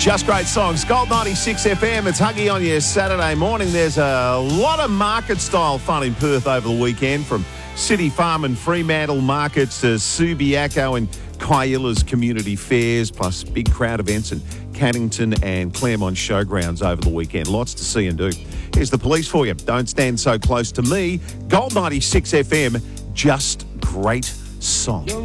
Just great songs. Gold 96 FM. It's Huggy on your Saturday morning. There's a lot of market-style fun in Perth over the weekend, from City Farm and Fremantle markets to Subiaco and Kaila's community fairs, plus big crowd events in Cannington and Claremont showgrounds over the weekend. Lots to see and do. Here's the police for you. Don't stand so close to me. Gold 96 FM. Just great songs.